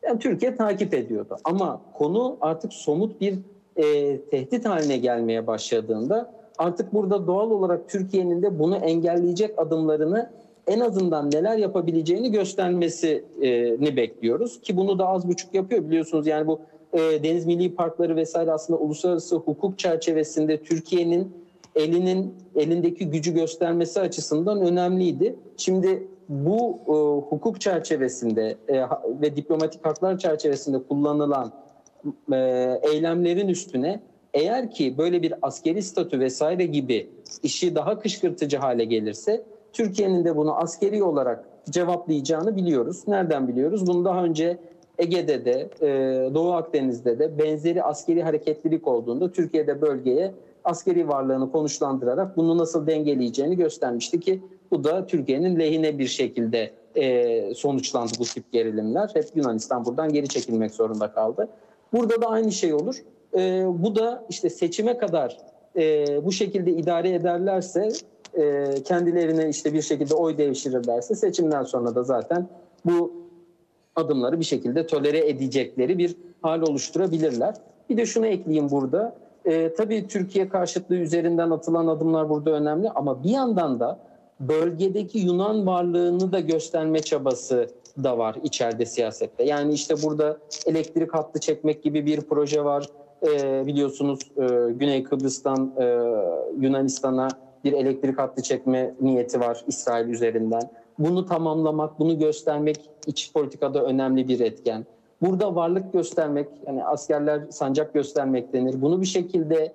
Yani Türkiye takip ediyordu. Ama konu artık somut bir tehdit haline gelmeye başladığında artık burada doğal olarak Türkiye'nin de bunu engelleyecek adımlarını en azından neler yapabileceğini göstermesini bekliyoruz. Ki bunu da az buçuk yapıyor biliyorsunuz. Yani bu deniz milli parkları vesaire aslında uluslararası hukuk çerçevesinde Türkiye'nin elindeki gücü göstermesi açısından önemliydi. Şimdi bu hukuk çerçevesinde ve diplomatik haklar çerçevesinde kullanılan eylemlerin üstüne eğer ki böyle bir askeri statü vesaire gibi işi daha kışkırtıcı hale gelirse Türkiye'nin de bunu askeri olarak cevaplayacağını biliyoruz. Nereden biliyoruz? Bunu daha önce Ege'de de Doğu Akdeniz'de de benzeri askeri hareketlilik olduğunda Türkiye'de bölgeye askeri varlığını konuşlandırarak bunu nasıl dengeleyeceğini göstermişti ki bu da Türkiye'nin lehine bir şekilde sonuçlandı bu tip gerilimler. Hep Yunanistan buradan geri çekilmek zorunda kaldı. Burada da aynı şey olur. Bu da işte seçime kadar bu şekilde idare ederlerse, kendilerine işte bir şekilde oy devşirirlerse seçimden sonra da zaten bu adımları bir şekilde tolere edecekleri bir hal oluşturabilirler. Bir de şunu ekleyeyim burada. Tabii Türkiye karşıtlığı üzerinden atılan adımlar burada önemli ama bir yandan da bölgedeki Yunan varlığını da gösterme çabası da var içeride siyasette. Yani işte burada elektrik hattı çekmek gibi bir proje var. Biliyorsunuz Güney Kıbrıs'tan Yunanistan'a bir elektrik hattı çekme niyeti var İsrail üzerinden. Bunu tamamlamak, bunu göstermek iç politikada önemli bir etken. Burada varlık göstermek, yani askerler sancak göstermek denir. Bunu bir şekilde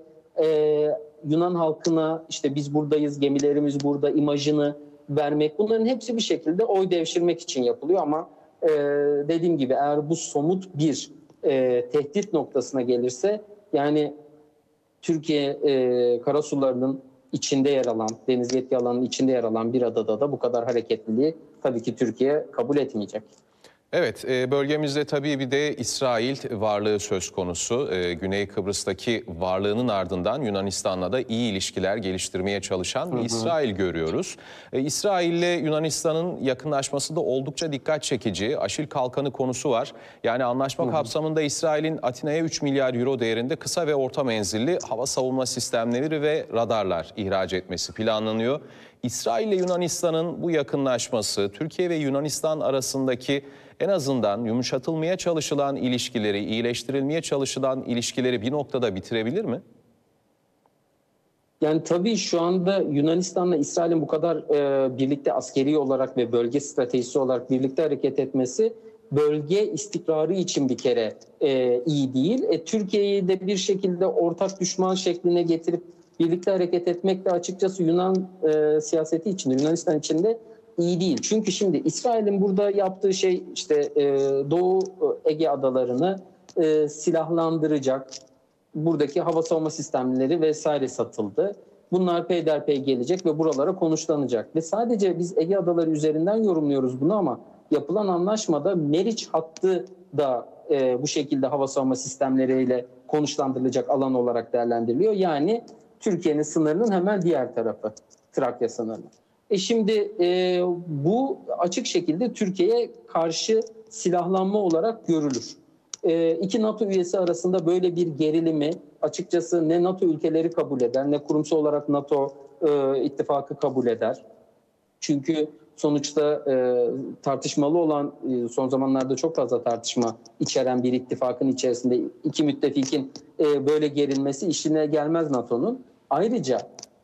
Yunan halkına işte biz buradayız, gemilerimiz burada imajını vermek. Bunların hepsi bir şekilde oy devşirmek için yapılıyor ama dediğim gibi eğer bu somut bir tehdit noktasına gelirse yani Türkiye karasularının içinde yer alan, deniz yetki alanının içinde yer alan bir adada da bu kadar hareketliliği tabii ki Türkiye kabul etmeyecek. Evet, bölgemizde tabii bir de İsrail varlığı söz konusu. Güney Kıbrıs'taki varlığının ardından Yunanistan'la da iyi ilişkiler geliştirmeye çalışan bir İsrail görüyoruz. İsrail ile Yunanistan'ın yakınlaşması da oldukça dikkat çekici. Aşil Kalkanı konusu var. Yani anlaşma kapsamında İsrail'in Atina'ya 3 milyar euro değerinde kısa ve orta menzilli hava savunma sistemleri ve radarlar ihraç etmesi planlanıyor. İsrail ile Yunanistan'ın bu yakınlaşması, Türkiye ve Yunanistan arasındaki en azından yumuşatılmaya çalışılan ilişkileri, iyileştirilmeye çalışılan ilişkileri bir noktada bitirebilir mi? Yani tabii şu anda Yunanistan'la İsrail'in bu kadar birlikte askeri olarak ve bölge stratejisi olarak birlikte hareket etmesi bölge istikrarı için bir kere iyi değil. Türkiye'yi de bir şekilde ortak düşman şekline getirip birlikte hareket etmek de açıkçası Yunan siyaseti içinde, Yunanistan içinde iyi değil. Çünkü şimdi İsrail'in burada yaptığı şey işte Doğu Ege adalarını silahlandıracak. Buradaki hava savunma sistemleri vesaire satıldı. Bunlar peyderpey gelecek ve buralara konuşlanacak. Ve sadece biz Ege adaları üzerinden yorumluyoruz bunu ama yapılan anlaşmada Meriç hattı da bu şekilde hava savunma sistemleriyle konuşlandırılacak alan olarak değerlendiriliyor. Yani Türkiye'nin sınırının hemen diğer tarafı, Trakya sınırı. Şimdi bu açık şekilde Türkiye'ye karşı silahlanma olarak görülür. İki NATO üyesi arasında böyle bir gerilimi açıkçası ne NATO ülkeleri kabul eder ne kurumsal olarak NATO ittifakı kabul eder. Çünkü sonuçta tartışmalı olan son zamanlarda çok fazla tartışma içeren bir ittifakın içerisinde iki müttefikin böyle gerilmesi işine gelmez NATO'nun. Ayrıca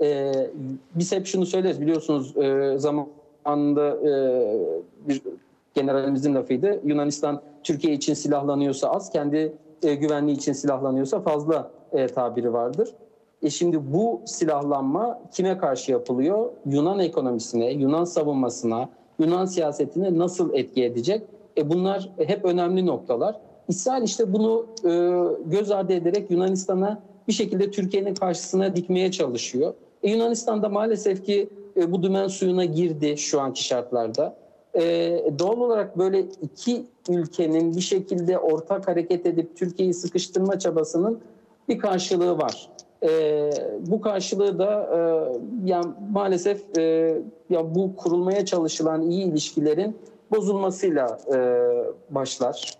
biz hep şunu söyleriz biliyorsunuz zamanında bir generalimizin lafıydı. Yunanistan Türkiye için silahlanıyorsa az, kendi güvenliği için silahlanıyorsa fazla tabiri vardır. Şimdi bu silahlanma kime karşı yapılıyor? Yunan ekonomisine, Yunan savunmasına, Yunan siyasetine nasıl etki edecek? Bunlar hep önemli noktalar. İsrail işte bunu göz ardı ederek Yunanistan'a bir şekilde Türkiye'nin karşısına dikmeye çalışıyor. Yunanistan da maalesef ki bu dümen suyuna girdi şu anki şartlarda. Doğal olarak böyle iki ülkenin bir şekilde ortak hareket edip Türkiye'yi sıkıştırma çabasının bir karşılığı var. Bu karşılığı da yani maalesef ya bu kurulmaya çalışılan iyi ilişkilerin bozulmasıyla başlar.